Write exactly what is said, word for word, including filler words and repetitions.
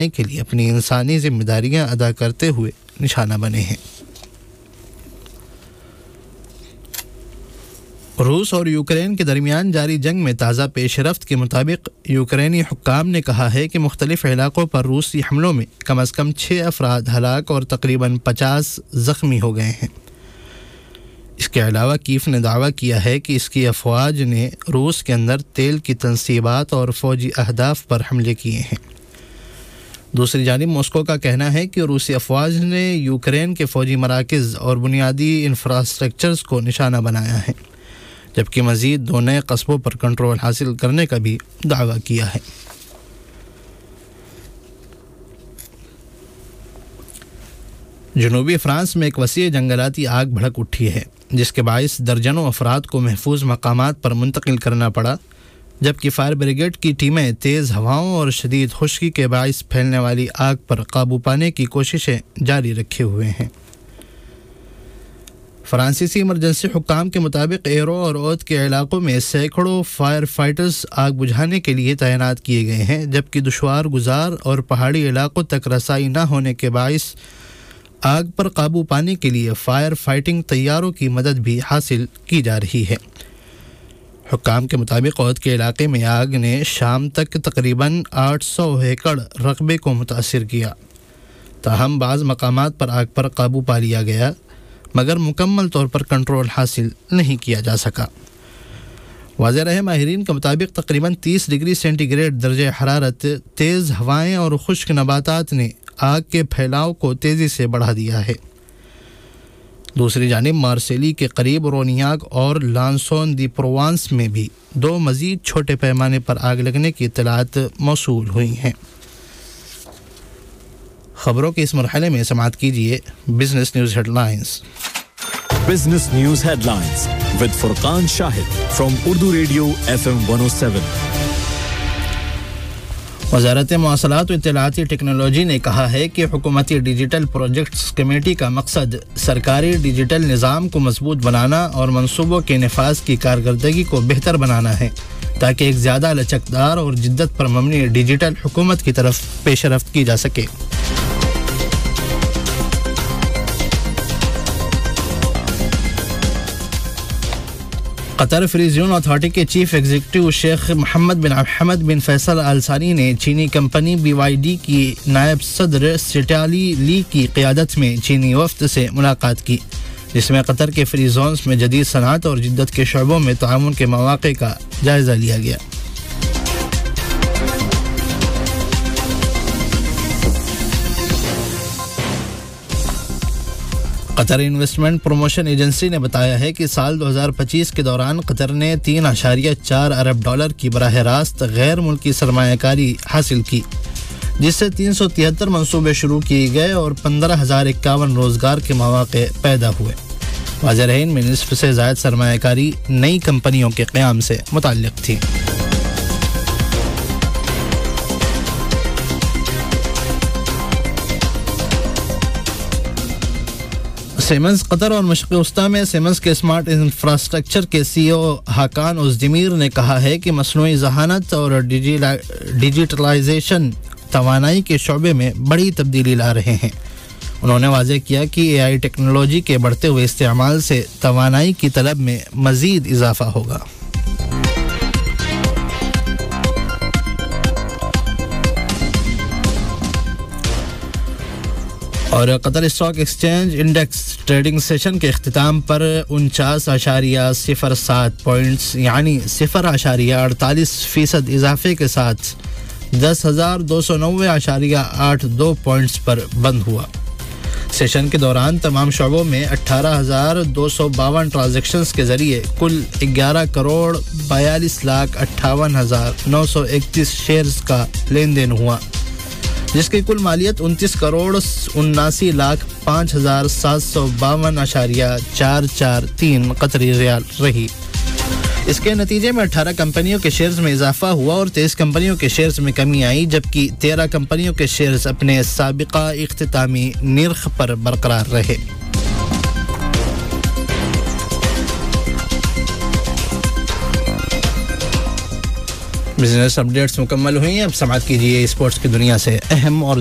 کے لیے اپنی انسانی ذمہ داریاں ادا کرتے ہوئے نشانہ بنے ہیں۔ روس اور یوکرین کے درمیان جاری جنگ میں تازہ پیش رفت کے مطابق یوکرینی حکام نے کہا ہے کہ مختلف علاقوں پر روسی حملوں میں کم از کم چھ افراد ہلاک اور تقریباً پچاس زخمی ہو گئے ہیں۔ اس کے علاوہ کیف نے دعویٰ کیا ہے کہ اس کی افواج نے روس کے اندر تیل کی تنصیبات اور فوجی اہداف پر حملے کیے ہیں۔ دوسری جانب ماسکو کا کہنا ہے کہ روسی افواج نے یوکرین کے فوجی مراکز اور بنیادی انفراسٹرکچرز کو نشانہ بنایا ہے، جبکہ مزید دو نئے قصبوں پر کنٹرول حاصل کرنے کا بھی دعویٰ کیا ہے۔ جنوبی فرانس میں ایک وسیع جنگلاتی آگ بھڑک اٹھی ہے، جس کے باعث درجنوں افراد کو محفوظ مقامات پر منتقل کرنا پڑا، جبکہ فائر بریگیڈ کی ٹیمیں تیز ہواؤں اور شدید خشکی کے باعث پھیلنے والی آگ پر قابو پانے کی کوششیں جاری رکھے ہوئے ہیں۔ فرانسیسی ایمرجنسی حکام کے مطابق ایرو اور اوت کے علاقوں میں سینکڑوں فائر فائٹرز آگ بجھانے کے لیے تعینات کیے گئے ہیں، جبکہ دشوار گزار اور پہاڑی علاقوں تک رسائی نہ ہونے کے باعث آگ پر قابو پانے کے لیے فائر فائٹنگ طیاروں کی مدد بھی حاصل کی جا رہی ہے۔ حکام کے مطابق اوت کے علاقے میں آگ نے شام تک تقریباً آٹھ سو ایکڑ رقبے کو متاثر کیا، تاہم بعض مقامات پر آگ پر قابو پا لیا گیا، مگر مکمل طور پر کنٹرول حاصل نہیں کیا جا سکا۔ واضح رہے ماہرین کے مطابق تقریباً تیس ڈگری سینٹی گریڈ درجہ حرارت، تیز ہوائیں اور خشک نباتات نے آگ کے پھیلاؤ کو تیزی سے بڑھا دیا ہے۔ دوسری جانب مارسیلی کے قریب رونیاگ اور لانسون دی پروانس میں بھی دو مزید چھوٹے پیمانے پر آگ لگنے کی اطلاعات موصول ہوئی ہیں۔ خبروں کے اس مرحلے میں سماعت کیجیے business news head lines. Business news head lines with Furqan Shahid from Urdu radio F M one O seven. وزارت مواصلات و اطلاعاتی ٹیکنالوجی نے کہا ہے کہ حکومتی ڈیجیٹل پروجیکٹس کمیٹی کا مقصد سرکاری ڈیجیٹل نظام کو مضبوط بنانا اور منصوبوں کے نفاذ کی کارکردگی کو بہتر بنانا ہے، تاکہ ایک زیادہ لچکدار اور جدت پر مبنی ڈیجیٹل حکومت کی طرف پیش رفت کی جا سکے۔ قطر فری زون اتھارٹی کے چیف ایگزیکٹو شیخ محمد بن حمد بن فیصل آل ثانی نے چینی کمپنی بی وائی ڈی کی نائب صدر سٹالی لی کی قیادت میں چینی وفد سے ملاقات کی، جس میں قطر کے فری زونز میں جدید صنعت اور جدت کے شعبوں میں تعاون کے مواقع کا جائزہ لیا گیا۔ قطر انویسٹمنٹ پروموشن ایجنسی نے بتایا ہے کہ سال دو ہزار پچیس کے دوران قطر نے تین اشاریہ چار ارب ڈالر کی براہ راست غیر ملکی سرمایہ کاری حاصل کی، جس سے تین سو تہتر منصوبے شروع کیے گئے اور پندرہ ہزار اکاون روزگار کے مواقع پیدا ہوئے۔ واضح رہے ان میں نصف سے زائد سرمایہ کاری نئی کمپنیوں کے قیام سے متعلق تھی۔ سیمنز قطر اور مشرق وسطیٰ میں سیمنز کے اسمارٹ انفراسٹرکچر کے سی او حاکان ازدمیر نے کہا ہے کہ مصنوعی ذہانت اور ڈیجیٹلائزیشن توانائی کے شعبے میں بڑی تبدیلی لا رہے ہیں۔ انہوں نے واضح کیا کہ اے آئی ٹیکنالوجی کے بڑھتے ہوئے استعمال سے توانائی کی طلب میں مزید اضافہ ہوگا۔ اور قطر stock exchange index trading session کے اختتام پر انچاس اشاریہ صفر سات پوائنٹس یعنی صفر اشاریہ اڑتالیس فیصد اضافے کے ساتھ دس ہزار دو سو نوے اشاریہ آٹھ دو پوائنٹس پر بند ہوا۔ سیشن کے دوران تمام شعبوں میں اٹھارہ ہزار دو سو باون ٹرانزیکشنز کے ذریعے کل گیارہ کروڑ بیالیس لاکھ اٹھاون ہزار نو سو اکتیس شیئرز کا لین دین ہوا، جس کی کل مالیت انتیس کروڑ اناسی لاکھ پانچ ہزار سات سو باون اشاریہ چار چار تین قطری ریال رہی۔ اس کے نتیجے میں اٹھارہ کمپنیوں کے شیئرز میں اضافہ ہوا اور تیئیس کمپنیوں کے شیئرز میں کمی آئی، جبکہ تیرہ کمپنیوں کے شیئرز اپنے سابقہ اختتامی نرخ پر برقرار رہے۔ بزنس اپڈیٹس مکمل ہوئی ہیں. اب سماعت کیجیے اسپورٹس کی دنیا سے اہم اور